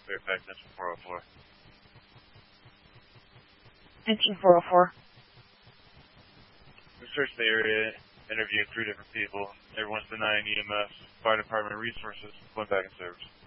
Fairfax Engine 404. Engine 404. We searched the area, interviewed 3 different people. Everyone's denying EMS. Fire department resources went back in service.